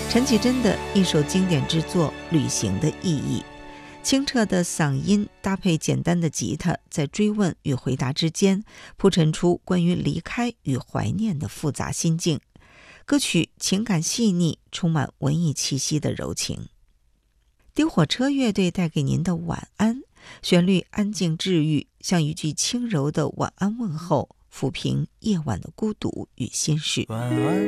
陈绮贞的一首经典之作《旅行的意义》，清澈的嗓音搭配简单的吉他，在追问与回答之间铺陈出关于离开与怀念的复杂心境。歌曲情感细腻，充满文艺气息的柔情。丢火车乐队带给您的晚安，旋律安静治愈，像一句轻柔的晚安问候，抚平夜晚的孤独与心事。 晚安